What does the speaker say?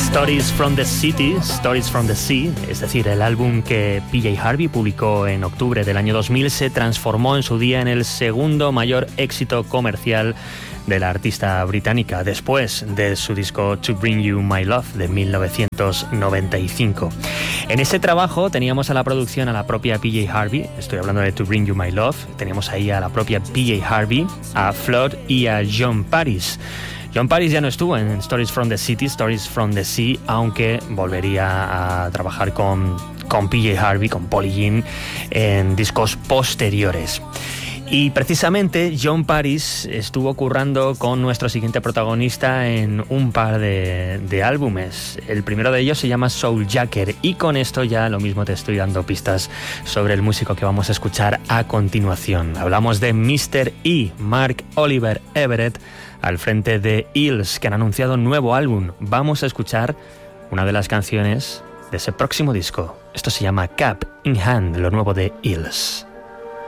Stories from the City, Stories from the Sea, es decir, el álbum que PJ Harvey publicó en octubre del año 2000, se transformó en su día en el segundo mayor éxito comercial de la artista británica, después de su disco To Bring You My Love de 1995. En ese trabajo teníamos a la producción a la propia PJ Harvey, estoy hablando de To Bring You My Love, teníamos ahí a la propia PJ Harvey, a Flood y a John Paris. John Paris ya no estuvo en Stories from the City, Stories from the Sea, aunque volvería a trabajar con PJ Harvey, con Polly Jean, en discos posteriores. Y precisamente John Paris estuvo currando con nuestro siguiente protagonista en un par de álbumes. El primero de ellos se llama Souljacker, y con esto ya lo mismo te estoy dando pistas sobre el músico que vamos a escuchar a continuación. Hablamos de Mr. E, Mark Oliver Everett, al frente de Eels, que han anunciado un nuevo álbum. Vamos a escuchar una de las canciones de ese próximo disco. Esto se llama Cap in Hand, lo nuevo de Eels.